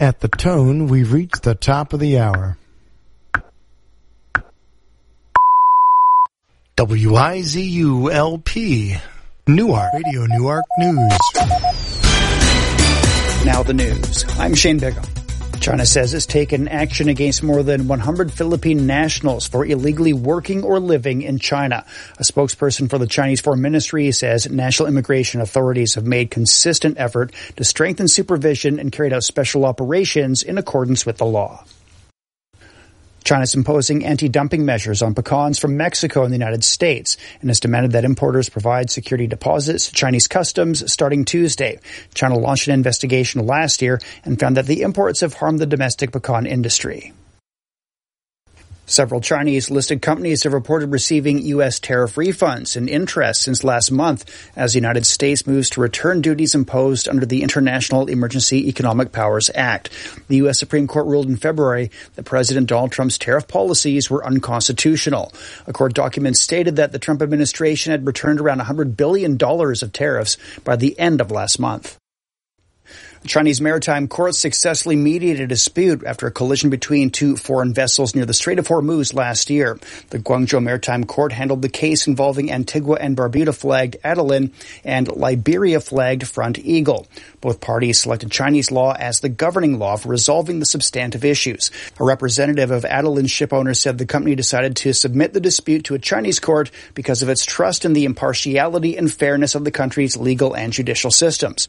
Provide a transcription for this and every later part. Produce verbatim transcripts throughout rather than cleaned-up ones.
At the tone, we've reached the top of the hour. W I Z U L P, Newark, Radio Newark News. Now the news. I'm Shane Bigham. China says it's taken action against more than one hundred Philippine nationals for illegally working or living in China. A spokesperson for the Chinese Foreign Ministry says national immigration authorities have made consistent effort to strengthen supervision and carried out special operations in accordance with the law. China's imposing anti-dumping measures on pecans from Mexico and the United States and has demanded that importers provide security deposits to Chinese customs starting Tuesday. China launched an investigation last year and found that the imports have harmed the domestic pecan industry. Several Chinese-listed companies have reported receiving U S tariff refunds and interest since last month as the United States moves to return duties imposed under the International Emergency Economic Powers Act. The U S Supreme Court ruled in February that President Donald Trump's tariff policies were unconstitutional. A court document stated that the Trump administration had returned around one hundred billion dollars of tariffs by the end of last month. The Chinese maritime court successfully mediated a dispute after a collision between two foreign vessels near the Strait of Hormuz last year. The Guangzhou Maritime Court handled the case involving Antigua and Barbuda-flagged Adeline and Liberia-flagged Front Eagle. Both parties selected Chinese law as the governing law for resolving the substantive issues. A representative of Adeline's shipowner said the company decided to submit the dispute to a Chinese court because of its trust in the impartiality and fairness of the country's legal and judicial systems.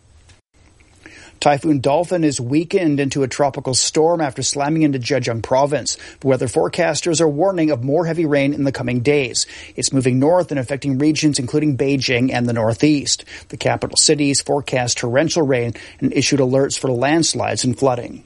Typhoon Dolphin is weakened into a tropical storm after slamming into Zhejiang province. The weather forecasters are warning of more heavy rain in the coming days. It's moving north and affecting regions including Beijing and the northeast. The capital cities forecast torrential rain and issued alerts for landslides and flooding.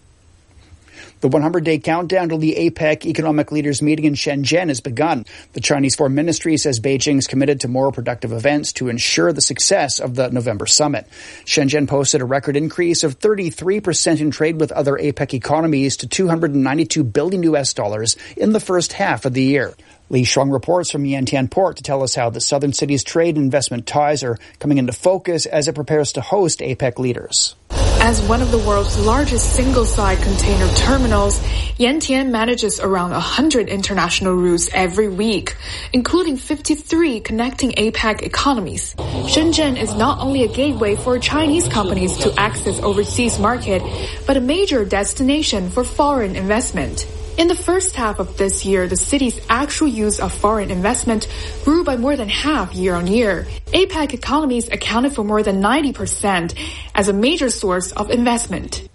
The hundred-day countdown to the APEC economic leaders meeting in Shenzhen has begun. The Chinese Foreign Ministry says Beijing is committed to more productive events to ensure the success of the November summit. Shenzhen posted a record increase of thirty-three percent in trade with other APEC economies to two hundred ninety-two billion U S dollars in the first half of the year. Li Shuang reports from Yantian Port to tell us how the southern city's trade and investment ties are coming into focus as it prepares to host APEC leaders. As one of the world's largest single-side container terminals, Yantian manages around one hundred international routes every week, including fifty-three connecting APEC economies. Shenzhen is not only a gateway for Chinese companies to access overseas market, but a major destination for foreign investment. In the first half of this year, the city's actual use of foreign investment grew by more than half year on year. APEC economies accounted for more than ninety percent as a major source of investment.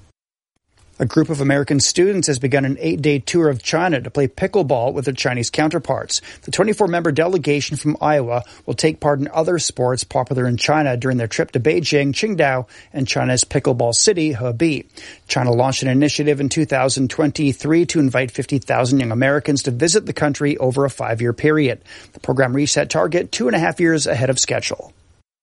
A group of American students has begun an eight-day tour of China to play pickleball with their Chinese counterparts. The twenty-four member delegation from Iowa will take part in other sports popular in China during their trip to Beijing, Qingdao, and China's pickleball city, Hebei. China launched an initiative in two thousand twenty-three to invite fifty thousand young Americans to visit the country over a five-year period. The program reached that target two and a half years ahead of schedule.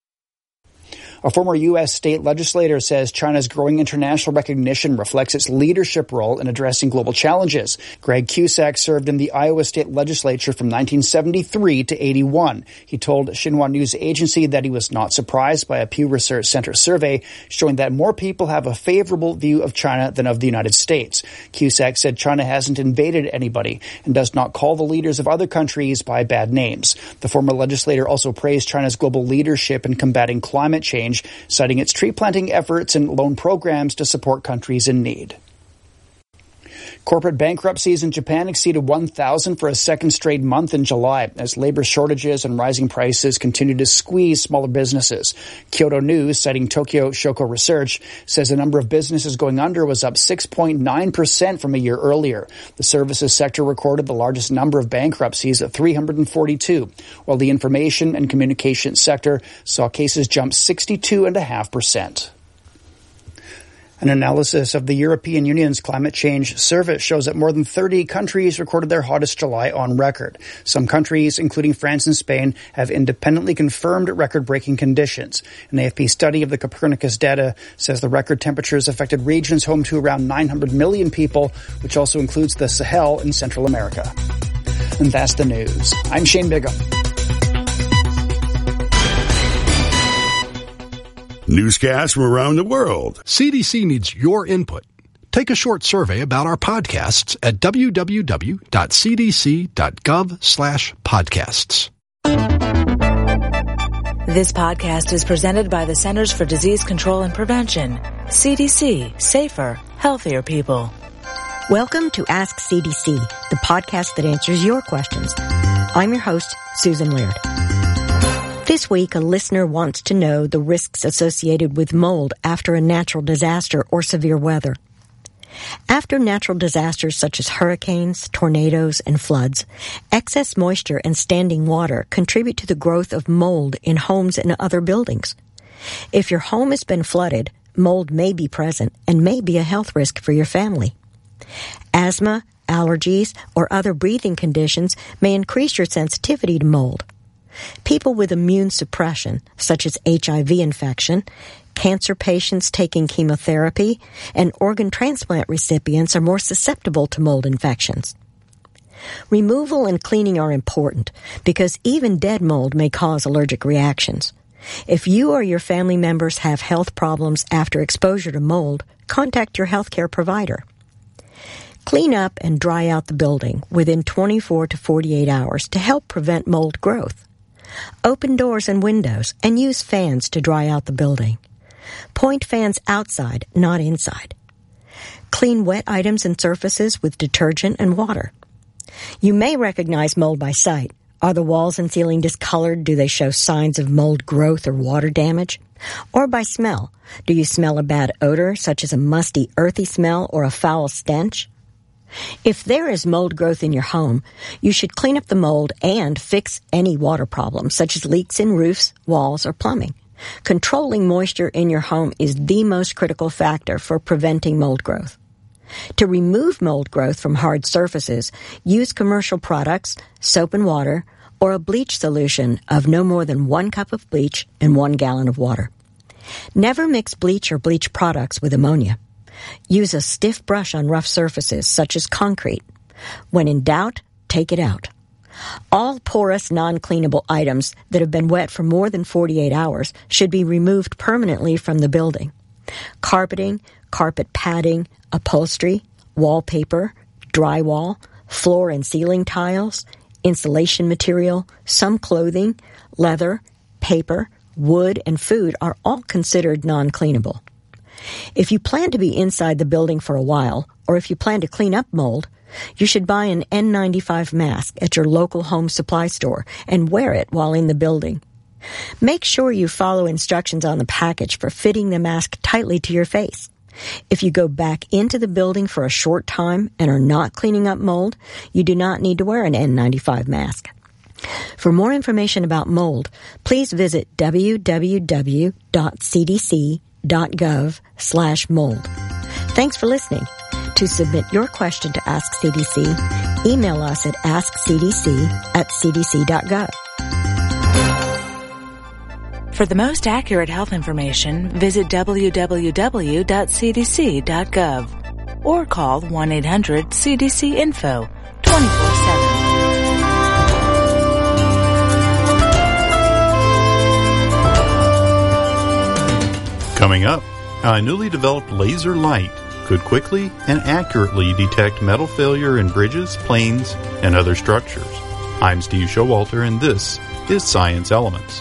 A former U S state legislator says China's growing international recognition reflects its leadership role in addressing global challenges. Greg Cusack served in the Iowa state legislature from nineteen seventy-three to eighty-one. He told Xinhua News Agency that he was not surprised by a Pew Research Center survey showing that more people have a favorable view of China than of the United States. Cusack said China hasn't invaded anybody and does not call the leaders of other countries by bad names. The former legislator also praised China's global leadership in combating climate change, citing its tree planting efforts and loan programs to support countries in need. Corporate bankruptcies in Japan exceeded one thousand for a second straight month in July as labor shortages and rising prices continue to squeeze smaller businesses. Kyodo News, citing Tokyo Shoko Research, says the number of businesses going under was up six point nine percent from a year earlier. The services sector recorded the largest number of bankruptcies at three hundred forty-two, while the information and communication sector saw cases jump sixty-two point five percent. An analysis of the European Union's climate change service shows that more than thirty countries recorded their hottest July on record. Some countries, including France and Spain, have independently confirmed record-breaking conditions. An A F P study of the Copernicus data says the record temperatures affected regions home to around nine hundred million people, which also includes the Sahel in Central America. And that's the news. I'm Shane Bigham. Newscasts from around the world. C D C needs your input. Take a short survey about our podcasts at w w w dot c d c dot gov slash podcasts. This podcast is presented by the Centers for Disease Control and Prevention. C D C. Safer, healthier people. Welcome to Ask C D C, the podcast that answers your questions. I'm your host, Susan Laird. This week, a listener wants to know the risks associated with mold after a natural disaster or severe weather. After natural disasters such as hurricanes, tornadoes, and floods, excess moisture and standing water contribute to the growth of mold in homes and other buildings. If your home has been flooded, mold may be present and may be a health risk for your family. Asthma, allergies, or other breathing conditions may increase your sensitivity to mold. People with immune suppression, such as H I V infection, cancer patients taking chemotherapy, and organ transplant recipients are more susceptible to mold infections. Removal and cleaning are important because even dead mold may cause allergic reactions. If you or your family members have health problems after exposure to mold, contact your healthcare provider. Clean up and dry out the building within twenty-four to forty-eight hours to help prevent mold growth. Open doors and windows and use fans to dry out the building. Point fans outside, not inside. Clean wet items and surfaces with detergent and water. You may recognize mold by sight. Are the walls and ceiling discolored? Do they show signs of mold growth or water damage? Or by smell. Do you smell a bad odor, such as a musty, earthy smell or a foul stench? If there is mold growth in your home, you should clean up the mold and fix any water problems, such as leaks in roofs, walls, or plumbing. Controlling moisture in your home is the most critical factor for preventing mold growth. To remove mold growth from hard surfaces, use commercial products, soap and water, or a bleach solution of no more than one cup of bleach and one gallon of water. Never mix bleach or bleach products with ammonia. Use a stiff brush on rough surfaces, such as concrete. When in doubt, take it out. All porous, non-cleanable items that have been wet for more than forty-eight hours should be removed permanently from the building. Carpeting, carpet padding, upholstery, wallpaper, drywall, floor and ceiling tiles, insulation material, some clothing, leather, paper, wood, and food are all considered non-cleanable. If you plan to be inside the building for a while, or if you plan to clean up mold, you should buy an N ninety-five mask at your local home supply store and wear it while in the building. Make sure you follow instructions on the package for fitting the mask tightly to your face. If you go back into the building for a short time and are not cleaning up mold, you do not need to wear an N ninety-five mask. For more information about mold, please visit w w w dot c d c dot gov slash mold. Thanks for listening. To submit your question to Ask C D C, email us at ask c d c at c d c dot gov. For the most accurate health information, visit w w w dot c d c dot gov or call one eight hundred C D C info twenty-four seven. Coming up, how a newly developed laser light could quickly and accurately detect metal failure in bridges, planes, and other structures. I'm Steve Showalter, and this is Science Elements.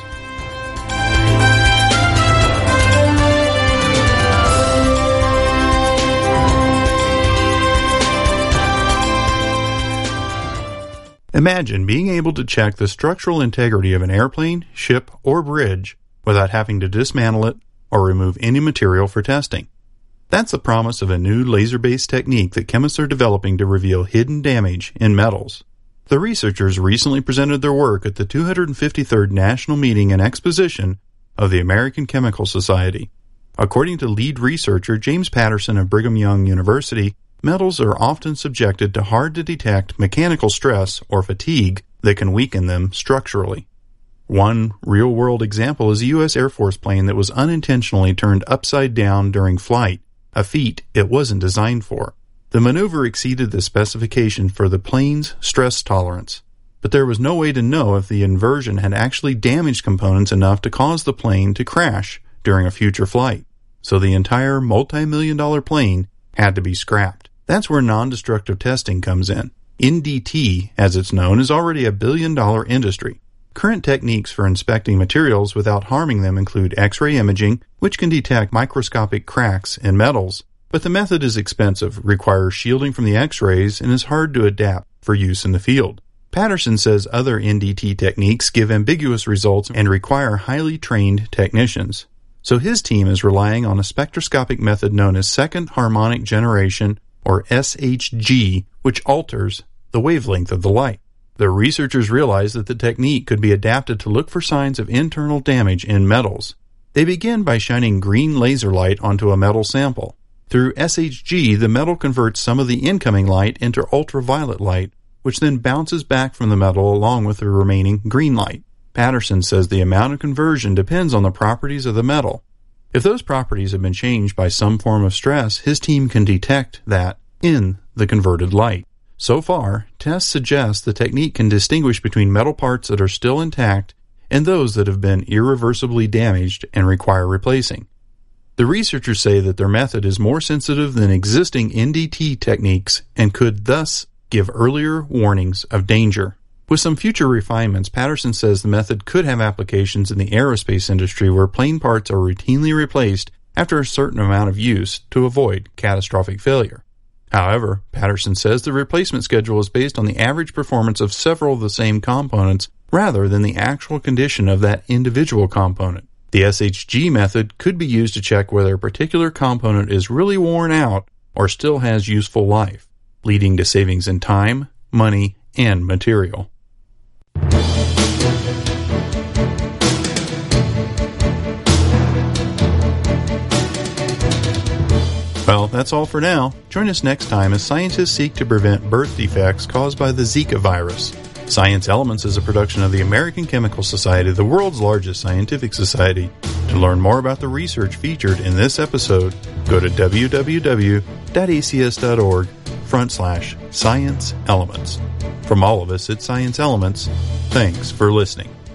Imagine being able to check the structural integrity of an airplane, ship, or bridge without having to dismantle it or remove any material for testing. That's the promise of a new laser-based technique that chemists are developing to reveal hidden damage in metals. The researchers recently presented their work at the two hundred fifty-third National Meeting and Exposition of the American Chemical Society. According to lead researcher James Patterson of Brigham Young University, metals are often subjected to hard-to-detect mechanical stress or fatigue that can weaken them structurally. One real-world example is a U S Air Force plane that was unintentionally turned upside down during flight, a feat it wasn't designed for. The maneuver exceeded the specification for the plane's stress tolerance, but there was no way to know if the inversion had actually damaged components enough to cause the plane to crash during a future flight. So the entire multi-million dollar plane had to be scrapped. That's where non-destructive testing comes in. N D T, as it's known, is already a billion-dollar industry. Current techniques for inspecting materials without harming them include X-ray imaging, which can detect microscopic cracks in metals, but the method is expensive, requires shielding from the X-rays, and is hard to adapt for use in the field. Patterson says other N D T techniques give ambiguous results and require highly trained technicians. So his team is relying on a spectroscopic method known as second harmonic generation, or S H G, which alters the wavelength of the light. The researchers realized that the technique could be adapted to look for signs of internal damage in metals. They begin by shining green laser light onto a metal sample. Through S H G, the metal converts some of the incoming light into ultraviolet light, which then bounces back from the metal along with the remaining green light. Patterson says the amount of conversion depends on the properties of the metal. If those properties have been changed by some form of stress, his team can detect that in the converted light. So far, tests suggest the technique can distinguish between metal parts that are still intact and those that have been irreversibly damaged and require replacing. The researchers say that their method is more sensitive than existing N D T techniques and could thus give earlier warnings of danger. With some future refinements, Patterson says the method could have applications in the aerospace industry where plane parts are routinely replaced after a certain amount of use to avoid catastrophic failure. However, Patterson says the replacement schedule is based on the average performance of several of the same components rather than the actual condition of that individual component. The S H G method could be used to check whether a particular component is really worn out or still has useful life, leading to savings in time, money, and material. Well, that's all for now. Join us next time as scientists seek to prevent birth defects caused by the Zika virus. Science Elements is a production of the American Chemical Society, the world's largest scientific society. To learn more about the research featured in this episode, go to w w w dot a c s dot org front slash science elements. From all of us at Science Elements, thanks for listening.